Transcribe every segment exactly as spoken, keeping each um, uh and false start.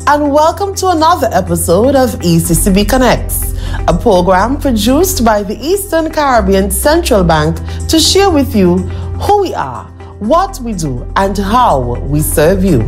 and welcome to another episode of E C C B Connects, a program produced by the Eastern Caribbean Central Bank to share with you who we are, what we do, and how we serve you.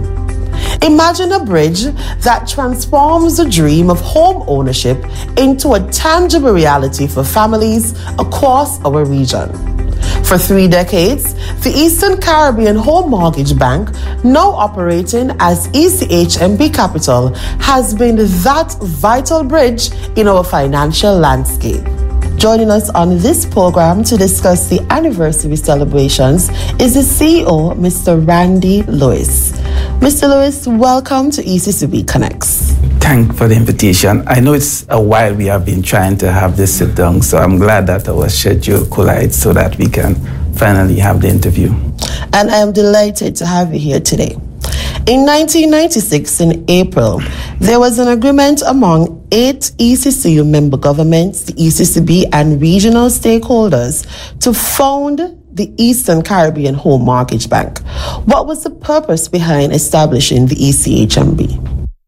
Imagine a bridge that transforms the dream of home ownership into a tangible reality for families across our region. For three decades, the Eastern Caribbean Home Mortgage Bank, now operating as E C H M B Capital, has been that vital bridge in our financial landscape. Joining us on this program to discuss the anniversary celebrations is the C E O, Mister Randy Lewis. Mister Lewis, welcome to E C C B Connects. Thanks for the invitation. I know it's a while we have been trying to have this sit down, so I'm glad that our schedule collides so that we can finally have the interview. And I am delighted to have you here today. In nineteen ninety-six, in April, there was an agreement among eight E C C U member governments, the E C C B, and regional stakeholders to found the Eastern Caribbean Home Mortgage Bank. What was the purpose behind establishing the E C H M B?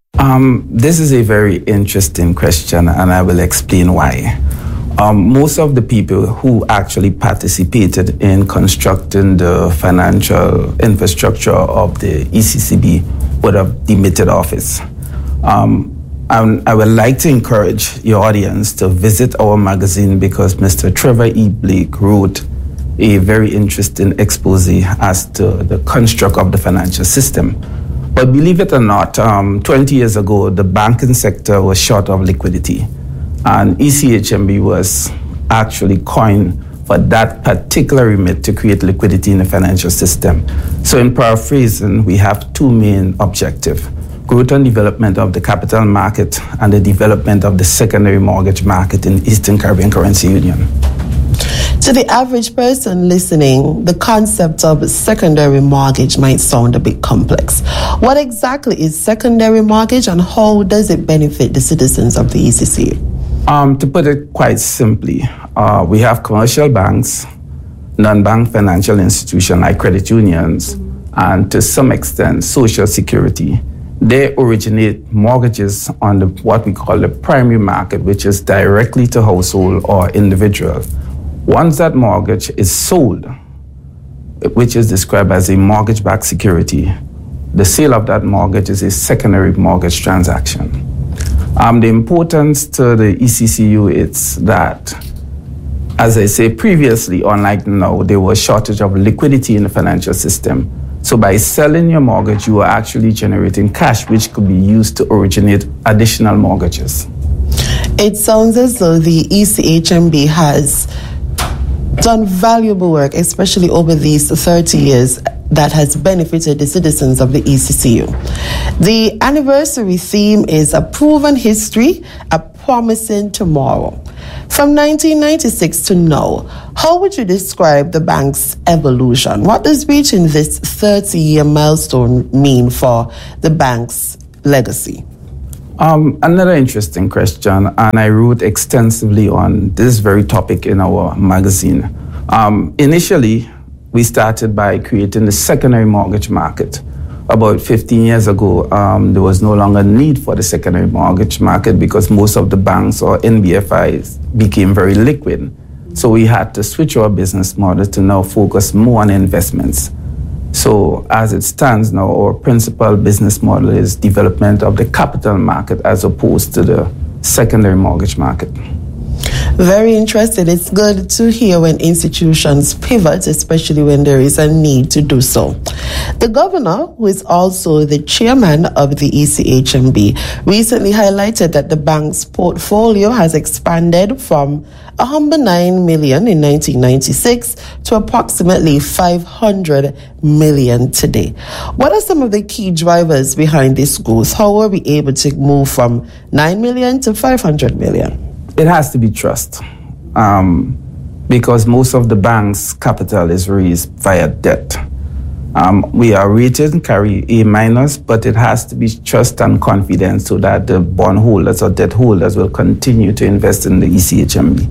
Um, this is a very interesting question, and I will explain why. Um, most of the people who actually participated in constructing the financial infrastructure of the E C C B would have demitted office. Um, and I would like to encourage your audience to visit our magazine because Mister Trevor E. Blake wrote a very interesting expose as to the construct of the financial system. But believe it or not, um, twenty years ago, the banking sector was short of liquidity. And E C H M B was actually coined for that particular remit to create liquidity in the financial system. So in paraphrasing, we have two main objectives: growth and development of the capital market and the development of the secondary mortgage market in Eastern Caribbean Currency Union. To the average person listening, the concept of secondary mortgage might sound a bit complex. What exactly is secondary mortgage and how does it benefit the citizens of the E C C U? Um, to put it quite simply, uh, we have commercial banks, non-bank financial institutions like credit unions, and to some extent, Social Security. They originate mortgages on the, what we call the primary market, which is directly to household or individual. Once that mortgage is sold, which is described as a mortgage-backed security, the sale of that mortgage is a secondary mortgage transaction. Um, the importance to the E C C U is that, as I say previously, unlike now, there was shortage of liquidity in the financial system. So by selling your mortgage, you are actually generating cash, which could be used to originate additional mortgages. It sounds as though the E C H M B has done valuable work, especially over these thirty years, that has benefited the citizens of the E C C U. The anniversary theme is a proven history, a promising tomorrow. From nineteen ninety-six to now, how would you describe the bank's evolution? What does reaching this thirty-year milestone mean for the bank's legacy? Um, another interesting question, and I wrote extensively on this very topic in our magazine. Um, initially, we started by creating the secondary mortgage market. About fifteen years ago, um, there was no longer need for the secondary mortgage market because most of the banks or N B F Is became very liquid. So we had to switch our business model to now focus more on investments. So as it stands now, our principal business model is development of the capital market as opposed to the secondary mortgage market. Very interesting. It's good to hear when institutions pivot, especially when there is a need to do so. The governor, who is also the chairman of the E C H M B, recently highlighted that the bank's portfolio has expanded from a humble nine million in nineteen ninety-six to approximately five hundred million today. What are some of the key drivers behind this growth? How are we able to move from nine million to five hundred million? It has to be trust, um, because most of the bank's capital is raised via debt. Um, we are rated and carry A minus, but it has to be trust and confidence so that the bondholders or debt holders will continue to invest in the E C H M B.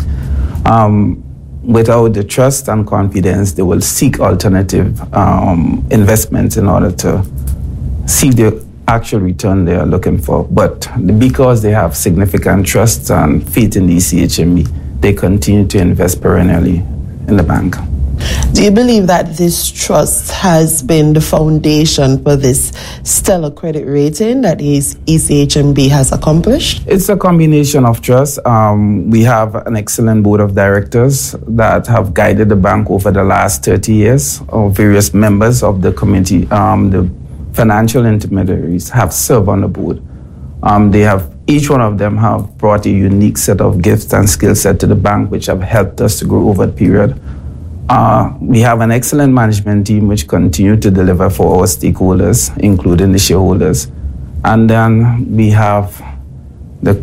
Um, without the trust and confidence, they will seek alternative um, investments in order to see the actual return they are looking for. But because they have significant trust and faith in the E C H M B, they continue to invest perennially in the bank. Do you believe that this trust has been the foundation for this stellar credit rating that E C H M B has accomplished? It's a combination of trust. Um, we have an excellent board of directors that have guided the bank over the last thirty years. Or various members of the committee, um, the financial intermediaries, have served on the board. Um, they have each one of them have brought a unique set of gifts and skill set to the bank, which have helped us to grow over the period. Uh, we have an excellent management team which continue to deliver for our stakeholders, including the shareholders. And then we have the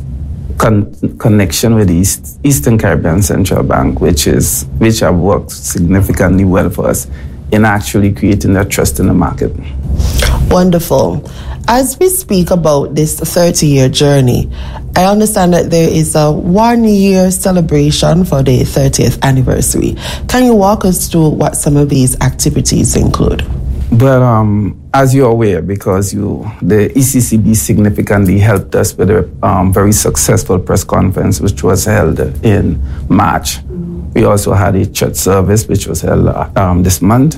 con- connection with the East- Eastern Caribbean Central Bank, which is which have worked significantly well for us in actually creating that trust in the market. Wonderful. As we speak about this thirty-year journey, I understand that there is a one-year celebration for the thirtieth anniversary. Can you walk us through what some of these activities include? Well, um, as you're aware, because you, the E C C B significantly helped us with a um, very successful press conference, which was held in March. Mm-hmm. We also had a church service, which was held um, this month.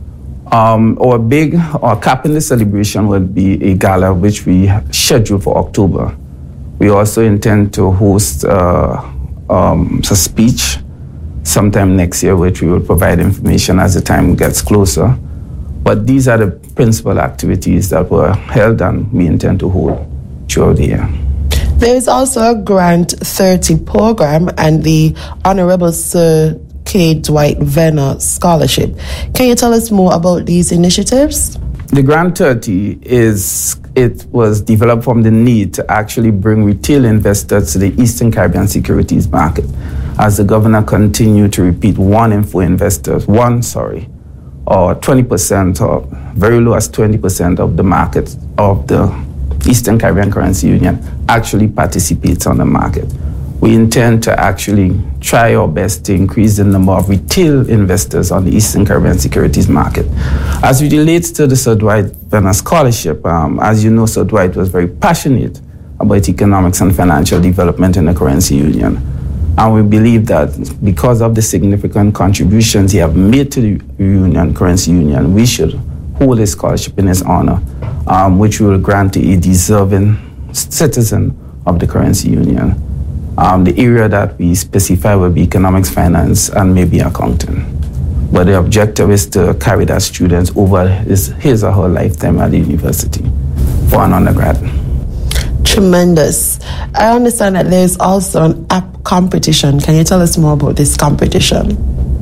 Um, our big, our capping the celebration will be a gala which we scheduled for October. We also intend to host uh, um, a speech sometime next year, which we will provide information as the time gets closer. But these are the principal activities that were held and we intend to hold throughout the year. There is also a Grant thirty program and the Honorable Sir K. Dwight Venner Scholarship. Can you tell us more about these initiatives? The Grant thirty is, it was developed from the need to actually bring retail investors to the Eastern Caribbean securities market. As the governor continued to repeat, one in four investors, one, sorry, or twenty percent or very low as twenty percent of the market of the Eastern Caribbean Currency Union actually participates on the market. We intend to actually try our best to increase the number of retail investors on the Eastern Caribbean securities market. As it relates to the Sir Dwight Venner Scholarship, um, as you know, Sir Dwight was very passionate about economics and financial development in the currency union. And we believe that because of the significant contributions he have made to the union, currency union, we should hold a scholarship in his honor, um, which we will grant to a deserving citizen of the currency union. Um, the area that we specify will be economics, finance, and maybe accounting. But the objective is to carry that students over his, his or her lifetime at the university for an undergrad. Tremendous. I understand that there's also an app competition. Can you tell us more about this competition?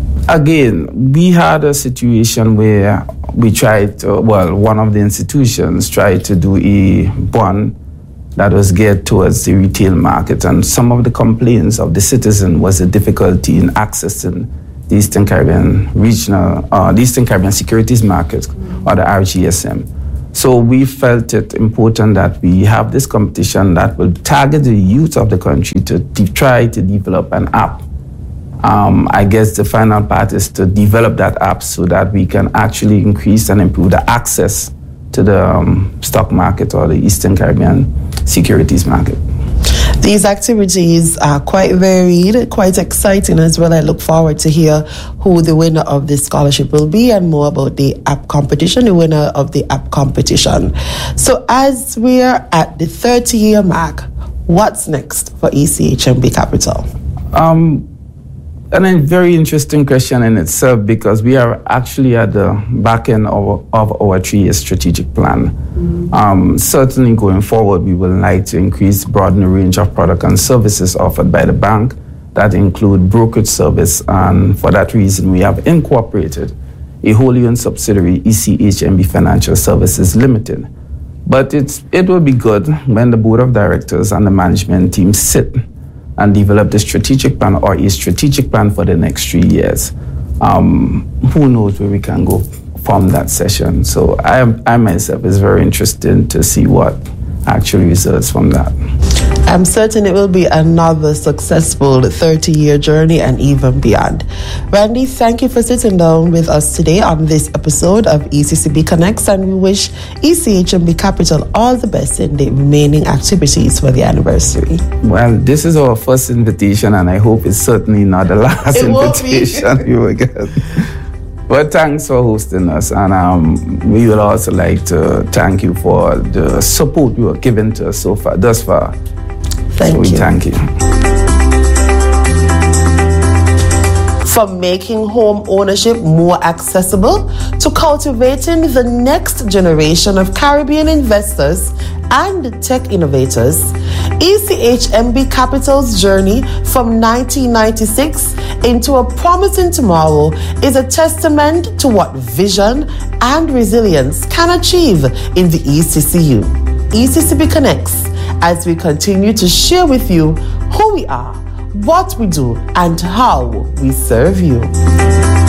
Again, we had a situation where we tried to, well, one of the institutions tried to do a bond that was geared towards the retail market, and some of the complaints of the citizen was the difficulty in accessing the Eastern Caribbean regional, uh, the Eastern Caribbean securities market, or the R G S M. So we felt it important that we have this competition that will target the youth of the country to de- try to develop an app. Um, I guess the final part is to develop that app so that we can actually increase and improve the access to the um, stock market or the Eastern Caribbean securities market. These activities are quite varied, quite exciting as well. I look forward to hear who the winner of this scholarship will be and more about the app competition, the winner of the app competition. So as we are at the thirty-year mark, what's next for E C H M B Capital? Um, And a very interesting question in itself, because we are actually at the back end of, of our three-year strategic plan. Mm-hmm. Um, certainly going forward, we would like to increase, broaden the range of products and services offered by the bank that include brokerage service. And for that reason, we have incorporated a wholly owned subsidiary, E C H M B Financial Services Limited. But it's, it will be good when the board of directors and the management team sit and develop the strategic plan or a strategic plan for the next three years. Um, who knows where we can go from that session. So I, I myself is very interested to see what actually results from that. I'm certain it will be another successful thirty-year journey and even beyond. Randy, thank you for sitting down with us today on this episode of E C C B Connects, and we wish E C H M B Capital all the best in the remaining activities for the anniversary. Well, this is our first invitation, and I hope it's certainly not the last it invitation you will get. But thanks for hosting us, and um, we would also like to thank you for the support you have given to us so far, thus far. Thank so we you. Thank you. From making home ownership more accessible to cultivating the next generation of Caribbean investors and tech innovators, E C H M B Capital's journey from nineteen ninety-six into a promising tomorrow is a testament to what vision and resilience can achieve in the E C C U. E C C B Connects, as we continue to share with you who we are, what we do, and how we serve you.